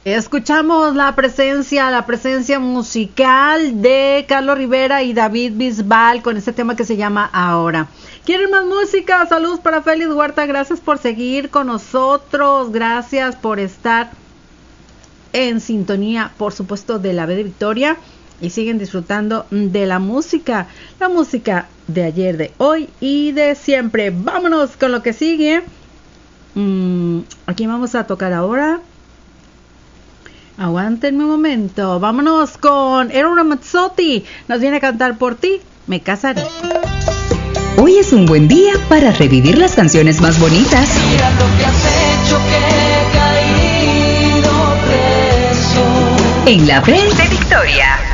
Escuchamos la presencia musical de Carlos Rivera y David Bisbal con este tema que se llama Ahora. ¿Quieren más música? Saludos para Félix Huerta, gracias por seguir con nosotros, gracias por estar en sintonía, por supuesto, de la B de Victoria, y siguen disfrutando de la música de ayer, de hoy y de siempre. Vámonos con lo que sigue. Aquí vamos a tocar ahora. Aguántenme un momento. Vámonos con Eros Ramazzotti. Nos viene a cantar Por ti me casaré. Hoy es un buen día para revivir las canciones más bonitas. Mira lo que has hecho, que he caído preso. En la Fe de Victoria.